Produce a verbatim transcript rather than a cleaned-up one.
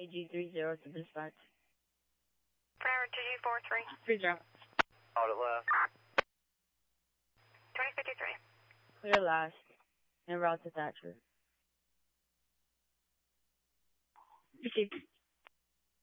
A G three zero to dispatch. Forever two G four three. three zero. Audit left. twenty fifty-three. Clear last. En route to Thatcher. Received.